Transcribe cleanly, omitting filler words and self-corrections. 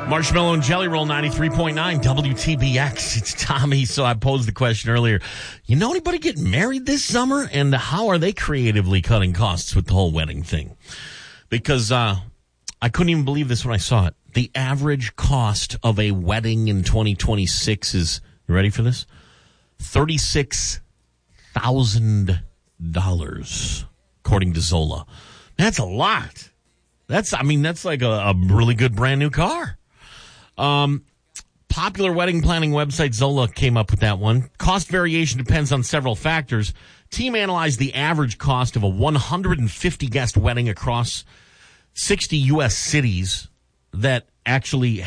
Marshmallow and Jelly Roll 93.9 WTBX. It's Tommy. So I posed the question earlier. You know anybody getting married this summer? And how are they creatively cutting costs with the whole wedding thing? Because I couldn't even believe this when I saw it. The average cost of a wedding in 2026 is, you ready for this? $36,000, according to Zola. That's a lot. That's like a really good brand new car. Popular wedding planning website Zola came up with that one. Cost variation depends on several factors. Team analyzed the average cost of a 150 guest wedding across 60 U.S. cities that actually